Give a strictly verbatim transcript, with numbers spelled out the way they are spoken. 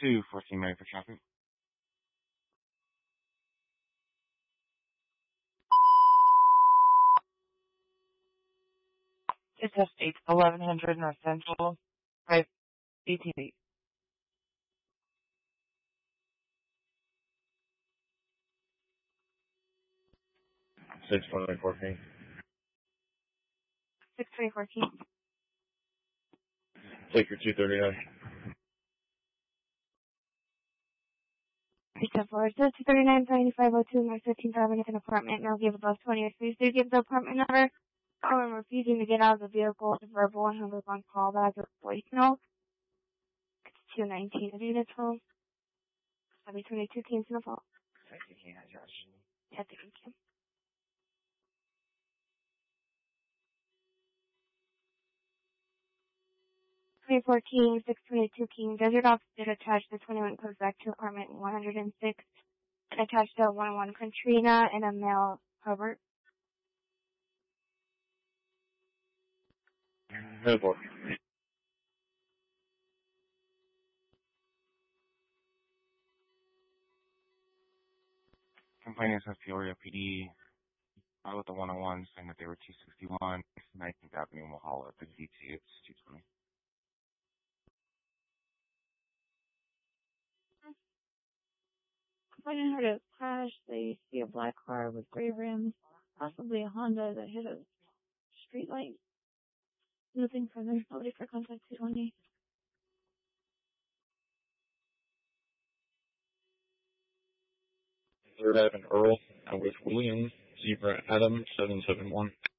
two fourteen Mary for traffic. It's test eight, eleven hundred North Central, right, eighteen eight. six twenty fourteen. six twenty fourteen. Take your two thirty-nine. Pizza four, so two thirty-nine, seventy-five oh two, North fifteenth Avenue, an apartment, now give above twenty. Please do give the apartment number. Oh, I'm refusing to get out of the vehicle. It's verbal and hung up on call back or voicemail. It's two nineteen. If you get home, I'll be twenty-two Kings in the fall. Thank you, King. Yeah, thank you. twenty-four King, six twenty-two King. Desert Opposite attached to twenty-one comes back to apartment one hundred six. And attached to one oh one Katrina and a male Herbert. No board. Complainants of Peoria P D out with the one oh one saying that they were two sixty-one, nineteenth Avenue, Mulholland, at the D T. It's two twenty. Complainant heard a crash. They see a black car with gray rims, possibly a Honda that hit a street light. Nothing further. Nobody for contact two twenty. Third Avenue, Earl, with William, Zebra, Adam, seven seven one.